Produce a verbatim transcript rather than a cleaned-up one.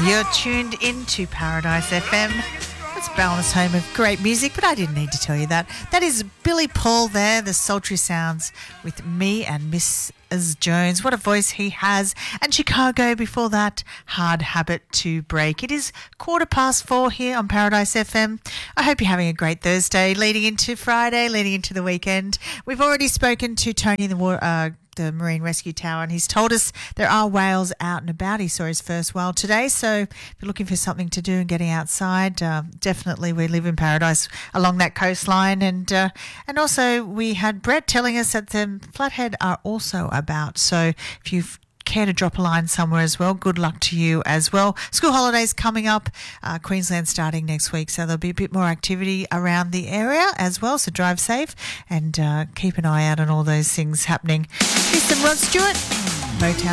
You're tuned into Paradise F M. It's Balance Home of great music, but I didn't need to tell you that. That is Billy Paul there, the sultry sounds with Me and Missus Jones. What a voice he has. And Chicago before that, Hard Habit to Break. It is quarter past four here on Paradise F M. I hope you're having a great Thursday, leading into Friday, leading into the weekend. We've already spoken to Tony, the uh, the Marine Rescue Tower, and he's told us there are whales out and about. He saw his first whale today, so if you're looking for something to do and getting outside, uh, definitely we live in paradise along that coastline. And uh, and also we had Brett telling us that the Flathead are also about, so if you've care to drop a line somewhere as well, good luck to you as well. School holidays coming up, uh, Queensland starting next week, so there'll be a bit more activity around the area as well, so drive safe and uh, keep an eye out on all those things happening. Here's some Rod Stewart, Motown.